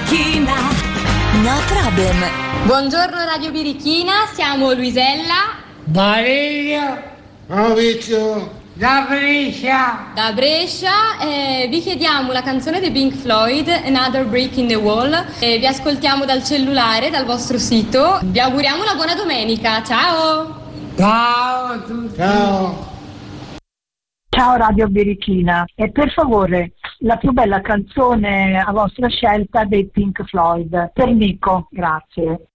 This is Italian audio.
Birichina, no problem. Buongiorno Radio Birichina, siamo Luisella, Valeria, Maurizio, da Brescia. da Brescia. Vi chiediamo la canzone dei Pink Floyd, Another Brick in the Wall. Vi ascoltiamo dal cellulare, dal vostro sito. Vi auguriamo una buona domenica. Ciao! Ciao a tutti. ciao. Ciao Radio Birichina, e per favore la più bella canzone a vostra scelta dei Pink Floyd, per Nico, grazie.